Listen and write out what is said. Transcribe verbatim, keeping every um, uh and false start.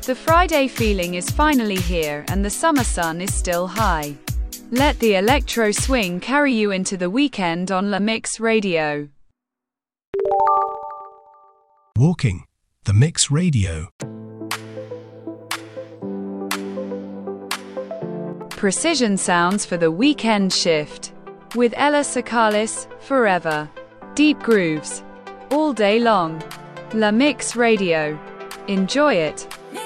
The Friday feeling is finally here and the summer sun is still high. Let the electro swing carry you into the weekend on La Mix Radio. Walking, The Mix Radio. Precision sounds for the weekend shift. With Ella Sakalis, forever. Deep grooves. All day long. La Mix Radio. Enjoy it.